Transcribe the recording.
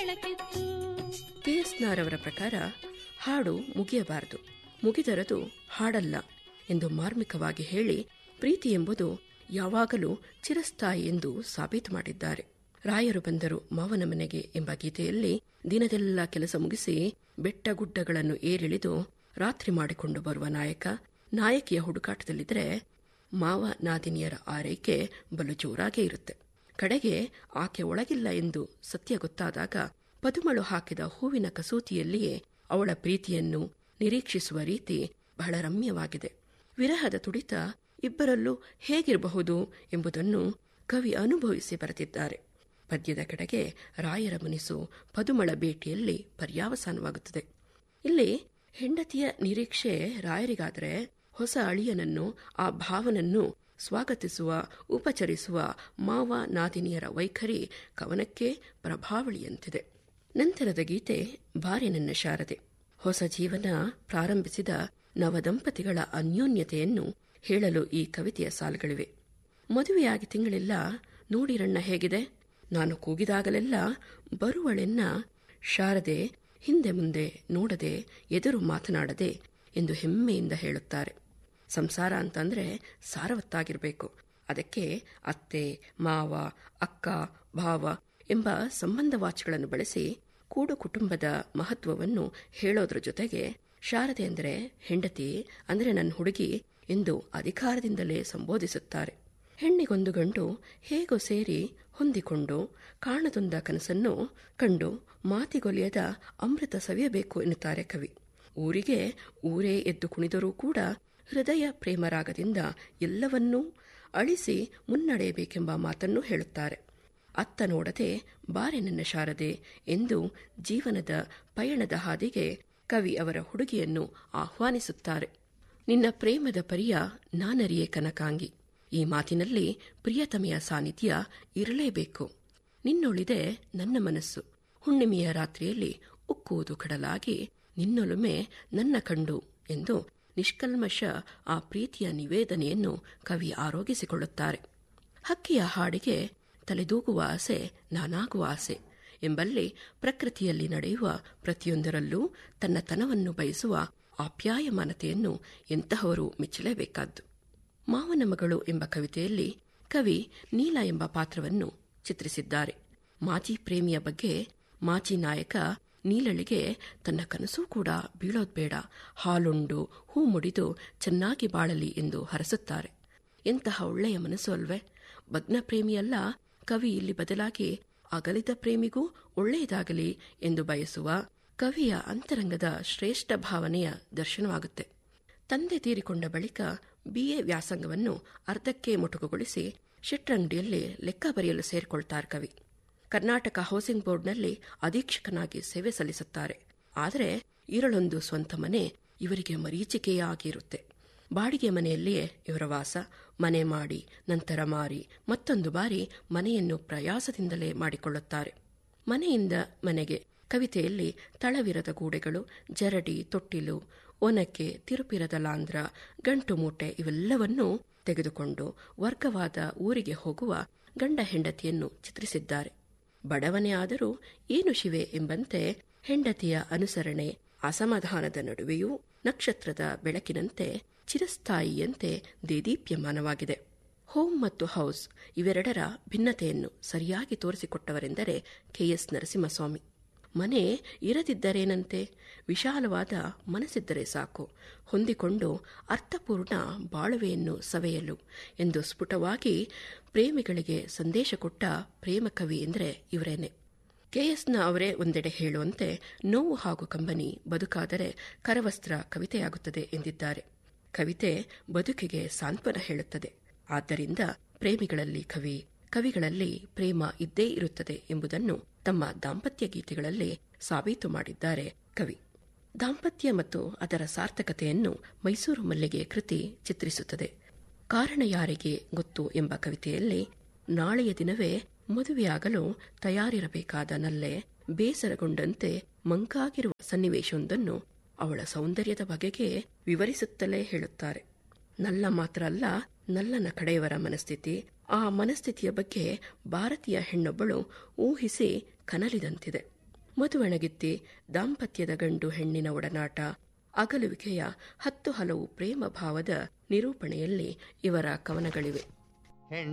ಬೆಳಕಿತ್ತು. KS. ನಾರವರ ಪ್ರಕಾರ ಹಾಡು ಮುಗಿಯಬಾರದು, ಮುಗಿದರದು ಹಾಡಲ್ಲ ಎಂದು ಮಾರ್ಮಿಕವಾಗಿ ಹೇಳಿ ಪ್ರೀತಿ ಎಂಬುದು ಯಾವಾಗಲೂ ಚಿರಸ್ಥಾಯಿ ಎಂದು ಸಾಬೀತು ಮಾಡಿದ್ದಾರೆ. ರಾಯರು ಬಂದರು ಮಾವನ ಮನೆಗೆ ಎಂಬ ಗೀತೆಯಲ್ಲಿ ದಿನದೆಲ್ಲ ಕೆಲಸ ಮುಗಿಸಿ ಬೆಟ್ಟ ಗುಡ್ಡಗಳನ್ನು ಏರಿಳಿದು ರಾತ್ರಿ ಮಾಡಿಕೊಂಡು ಬರುವ ನಾಯಕ ನಾಯಕಿಯ ಹುಡುಕಾಟದಲ್ಲಿದ್ದರೆ ಮಾವ ನಾದಿನಿಯರ ಆರೈಕೆ ಬಲು ಜೋರಾಗೇ ಇರುತ್ತೆ. ಕಡೆಗೆ ಆಕೆ ಒಳಗಿಲ್ಲ ಎಂದು ಸತ್ಯ ಗೊತ್ತಾದಾಗ ಪದುಮಳು ಹಾಕಿದ ಹೂವಿನ ಕಸೂತಿಯಲ್ಲಿಯೇ ಅವಳ ಪ್ರೀತಿಯನ್ನು ನಿರೀಕ್ಷಿಸುವ ರೀತಿ ಬಹಳ ರಮ್ಯವಾಗಿದೆ. ವಿರಹದ ತುಡಿತ ಇಬ್ಬರಲ್ಲೂ ಹೇಗಿರಬಹುದು ಎಂಬುದನ್ನು ಕವಿ ಅನುಭವಿಸಿ ಬರೆದಿದ್ದಾರೆ. ಪದ್ಯದ ಕಡೆಗೆ ರಾಯರ ಮುನಿಸು ಪದುಮಳ ಭೇಟಿಯಲ್ಲಿ ಪರ್ಯಾವಸಾನವಾಗುತ್ತದೆ. ಇಲ್ಲಿ ಹೆಂಡತಿಯ ನಿರೀಕ್ಷೆ ರಾಯರಿಗಾದರೆ ಹೊಸ ಅಳಿಯನನ್ನು, ಆ ಭಾವನನ್ನು ಸ್ವಾಗತಿಸುವ, ಉಪಚರಿಸುವ ಮಾವ ನಾದಿನಿಯರ ವೈಖರಿ ಕವನಕ್ಕೆ ಪ್ರಭಾವಳಿಯಂತಿದೆ. ನಂತರದ ಗೀತೆ ಬಾರಿ ನನ್ನ ಶಾರದೆ. ಹೊಸ ಜೀವನ ಪ್ರಾರಂಭಿಸಿದ ನವದಂಪತಿಗಳ ಅನ್ಯೋನ್ಯತೆಯನ್ನು ಹೇಳಲು ಈ ಕವಿತೆಯ ಸಾಲುಗಳಿವೆ. ಮದುವೆಯಾಗಿ ತಿಂಗಳಿಲ್ಲ, ನೋಡಿರಣ್ಣ ಹೇಗಿದೆ, ನಾನು ಕೂಗಿದಾಗಲೆಲ್ಲ ಬರುವಳೆನ್ನ ಶಾರದೆ, ಹಿಂದೆ ಮುಂದೆ ನೋಡದೆ ಎದುರು ಮಾತನಾಡದೆ ಎಂದು ಹೆಮ್ಮೆಯಿಂದ ಹೇಳುತ್ತಾರೆ. ಸಂಸಾರ ಅಂತಂದ್ರೆ ಸಾರವತ್ತಾಗಿರಬೇಕು. ಅದಕ್ಕೆ ಅತ್ತೆ, ಮಾವ, ಅಕ್ಕ, ಭಾವ ಎಂಬ ಸಂಬಂಧವಾಚಿಗಳನ್ನು ಬಳಸಿ ಕೂಡು ಕುಟುಂಬದ ಮಹತ್ವವನ್ನು ಹೇಳೋದ್ರ ಜೊತೆಗೆ ಶಾರದೆ ಅಂದರೆ ಹೆಂಡತಿ, ಅಂದರೆ ನನ್ನ ಹುಡುಗಿ ಎಂದು ಅಧಿಕಾರದಿಂದಲೇ ಸಂಬೋಧಿಸುತ್ತಾರೆ. ಹೆಣ್ಣಿಗೊಂದು ಗಂಡು ಹೇಗೋ ಸೇರಿ ಹೊಂದಿಕೊಂಡು ಕಾಣದೊಂದ ಕನಸನ್ನು ಕಂಡು ಮಾತಿಗೊಲಿಯದ ಅಮೃತ ಸವಿಯಬೇಕು ಎನ್ನುತ್ತಾರೆ ಕವಿ. ಊರಿಗೆ ಊರೇ ಎದ್ದು ಕುಣಿದರೂ ಕೂಡ ಹೃದಯ ಪ್ರೇಮರಾಗದಿಂದ ಎಲ್ಲವನ್ನೂ ಅಳಿಸಿ ಮುನ್ನಡೆಯಬೇಕೆಂಬ ಮಾತನ್ನು ಹೇಳುತ್ತಾರೆ. ಅತ್ತ ನೋಡದೆ ಬಾರೆ ನನ್ನ ಶಾರದೆ ಎಂದು ಜೀವನದ ಪಯಣದ ಹಾದಿಗೆ ಕವಿ ಅವರ ಹುಡುಗಿಯನ್ನು ಆಹ್ವಾನಿಸುತ್ತಾರೆ. ನಿನ್ನ ಪ್ರೇಮದ ಪರಿಯ ನಾನರಿಯೇ ಕನಕಾಂಗಿ. ಈ ಮಾತಿನಲ್ಲಿ ಪ್ರಿಯತಮೆಯ ಸಾನ್ನಿಧ್ಯ ಇರಲೇಬೇಕು. ನಿನ್ನೊಳಿದೆ ನನ್ನ ಮನಸ್ಸು, ಹುಣ್ಣಿಮೆಯ ರಾತ್ರಿಯಲ್ಲಿ ಉಕ್ಕುವುದು ಕಡಲಾಗಿ ನಿನ್ನೊಲುಮೆ ನನ್ನ ಕಂಡು ಎಂದು ನಿಷ್ಕಲ್ಮಶ ಆ ಪ್ರೀತಿಯ ನಿವೇದನೆಯನ್ನು ಕವಿ ಆರೋಗಿಸಿಕೊಳ್ಳುತ್ತಾರೆ. ಹಕ್ಕಿಯ ಹಾಡಿಗೆ ತಲೆದೂಗುವ ಆಸೆ ನಾನಾಗುವ ಆಸೆ ಎಂಬಲ್ಲಿ ಪ್ರಕೃತಿಯಲ್ಲಿ ನಡೆಯುವ ಪ್ರತಿಯೊಂದರಲ್ಲೂ ತನ್ನ ತನವನ್ನು ಬಯಸುವ ಆಪ್ಯಾಯಮಾನತೆಯನ್ನು ಎಂತಹವರು ಮೆಚ್ಚಲೇಬೇಕಾದ್ದು. ಮಾವನ ಮಗಳು ಎಂಬ ಕವಿತೆಯಲ್ಲಿ ಕವಿ ನೀಲ ಎಂಬ ಪಾತ್ರವನ್ನು ಚಿತ್ರಿಸಿದ್ದಾರೆ. ಮಾಜಿ ಪ್ರೇಮಿಯ ಬಗ್ಗೆ ಮಾಜಿ ನಾಯಕ ನೀಲಳಿಗೆ ತನ್ನ ಕನಸೂ ಕೂಡ ಬೀಳೋದ್ ಬೇಡ, ಹಾಲುಂಡು ಹೂ ಮುಡಿದು ಚೆನ್ನಾಗಿ ಬಾಳಲಿ ಎಂದು ಹರಸುತ್ತಾರೆ. ಎಂತಹ ಒಳ್ಳೆಯ ಮನಸ್ಸು ಅಲ್ವೇ? ಭಗ್ನ ಪ್ರೇಮಿಯಲ್ಲ ಕವಿ ಇಲ್ಲಿ, ಬದಲಾಗಿ ಅಗಲಿದ ಪ್ರೇಮಿಗೂ ಒಳ್ಳೆಯದಾಗಲಿ ಎಂದು ಬಯಸುವ ಕವಿಯ ಅಂತರಂಗದ ಶ್ರೇಷ್ಠ ಭಾವನೆಯ ದರ್ಶನವಾಗುತ್ತೆ. ತಂದೆ ತೀರಿಕೊಂಡ ಬಳಿಕ BA ವ್ಯಾಸಂಗವನ್ನು ಅರ್ಧಕ್ಕೆ ಮೊಟಕುಗೊಳಿಸಿ ಶೆಟ್ರಂಗಡಿಯಲ್ಲಿ ಲೆಕ್ಕ ಬರೆಯಲು ಸೇರಿಕೊಳ್ತಾರೆ ಕವಿ. ಕರ್ನಾಟಕ ಹೌಸಿಂಗ್ ಬೋರ್ಡ್ನಲ್ಲಿ ಅಧೀಕ್ಷಕನಾಗಿ ಸೇವೆ ಸಲ್ಲಿಸುತ್ತಾರೆ. ಆದರೆ ಇರಳೊಂದು ಸ್ವಂತ ಮನೆ ಇವರಿಗೆ ಮರೀಚಿಕೆಯೇ ಆಗಿರುತ್ತೆ. ಬಾಡಿಗೆ ಮನೆಯಲ್ಲಿಯೇ ಇವರ ವಾಸ. ಮನೆ ಮಾಡಿ ನಂತರ ಮಾರಿ ಮತ್ತೊಂದು ಬಾರಿ ಮನೆಯನ್ನು ಪ್ರಯಾಸದಿಂದಲೇ ಮಾಡಿಕೊಳ್ಳುತ್ತಾರೆ. ಮನೆಯಿಂದ ಮನೆಗೆ ಕವಿತೆಯಲ್ಲಿ ತಳವಿರದ ಗೂಡೆಗಳು, ಜರಡಿ, ತೊಟ್ಟಿಲು, ಒನಕೆ, ತಿರುಪಿರದ ಲಾಂದ್ರ, ಗಂಟು ಮೂಟೆ ಇವೆಲ್ಲವನ್ನೂ ತೆಗೆದುಕೊಂಡು ವರ್ಗವಾದ ಊರಿಗೆ ಹೋಗುವ ಗಂಡ ಹೆಂಡತಿಯನ್ನು ಚಿತ್ರಿಸಿದ್ದಾರೆ. ಬಡವನೇ ಆದರೂ ಏನು ಶಿವೆ ಎಂಬಂತೆ ಹೆಂಡತಿಯ ಅನುಸರಣೆ ಅಸಮಾಧಾನದ ನಡುವೆಯೂ ನಕ್ಷತ್ರದ ಬೆಳಕಿನಂತೆ ಚಿರಸ್ಥಾಯಿಯಂತೆ ದೇದೀಪ್ಯಮಾನವಾಗಿದೆ. ಹೋಮ್ ಮತ್ತು ಹೌಸ್ ಇವೆರಡರ ಭಿನ್ನತೆಯನ್ನು ಸರಿಯಾಗಿ ತೋರಿಸಿಕೊಟ್ಟವರೆಂದರೆ KS ನರಸಿಂಹಸ್ವಾಮಿ. ಮನೆ ಇರದಿದ್ದರೇನಂತೆ, ವಿಶಾಲವಾದ ಮನಸ್ಸಿದ್ದರೆ ಸಾಕು, ಹೊಂದಿಕೊಂಡು ಅರ್ಥಪೂರ್ಣ ಬಾಳುವೆಯನ್ನು ಸವೆಯಲು ಎಂದು ಸ್ಫುಟವಾಗಿ ಪ್ರೇಮಿಗಳಿಗೆ ಸಂದೇಶ ಕೊಟ್ಟ ಪ್ರೇಮ ಕವಿ ಎಂದರೆ ಇವರೇನೆ. KSನ ಅವರೇ ಒಂದೆಡೆ ಹೇಳುವಂತೆ, ನೋವು ಹಾಗೂ ಕಂಬನಿ ಬದುಕಾದರೆ ಕರವಸ್ತ್ರ ಕವಿತೆಯಾಗುತ್ತದೆ ಎಂದಿದ್ದಾರೆ. ಕವಿತೆ ಬದುಕಿಗೆ ಸಾಂತ್ವನ ಹೇಳುತ್ತದೆ. ಆದ್ದರಿಂದ ಪ್ರೇಮಿಗಳಲ್ಲಿ ಕವಿ, ಕವಿಗಳಲ್ಲಿ ಪ್ರೇಮ ಇದ್ದೇ ಇರುತ್ತದೆ ಎಂಬುದನ್ನು ತಮ್ಮ ದಾಂಪತ್ಯ ಗೀತೆಗಳಲ್ಲಿ ಸಾಬೀತು ಮಾಡಿದ್ದಾರೆ ಕವಿ. ದಾಂಪತ್ಯ ಮತ್ತು ಅದರ ಸಾರ್ಥಕತೆಯನ್ನು ಮೈಸೂರು ಮಲ್ಲಿಗೆ ಕೃತಿ ಚಿತ್ರಿಸುತ್ತದೆ. ಕಾರಣ ಯಾರಿಗೆ ಗೊತ್ತು ಎಂಬ ಕವಿತೆಯಲ್ಲಿ ನಾಳೆಯ ದಿನವೇ ಮದುವೆಯಾಗಲು ತಯಾರಿರಬೇಕಾದ ನಲ್ಲೆ ಬೇಸರಗೊಂಡಂತೆ ಮಂಕಾಗಿರುವ ಸನ್ನಿವೇಶವೊಂದನ್ನು ಅವಳ ಸೌಂದರ್ಯದ ಬಗೆಗೆ ವಿವರಿಸುತ್ತಲೇ ಹೇಳುತ್ತಾರೆ. ನಲ್ಲ ಮಾತ್ರ ಅಲ್ಲ, ನಲ್ಲನ ಕಡೆಯವರ ಮನಸ್ಥಿತಿ, ಆ ಮನಸ್ಥಿತಿಯ ಬಗ್ಗೆ ಭಾರತೀಯ ಹೆಣ್ಣೊಬ್ಬಳು ಊಹಿಸಿ ಕನಲಿದಂತಿದೆ. ಮದುವಣಗಿತ್ತಿ, ದಾಂಪತ್ಯದ ಗಂಡು ಹೆಣ್ಣಿನ ಒಡನಾಟ, ಅಗಲುವಿಕೆಯ 10 ಹಲವು ಪ್ರೇಮ ಭಾವದ ನಿರೂಪಣೆಯಲ್ಲಿ ಇವರ ಕವನಗಳಿವೆ.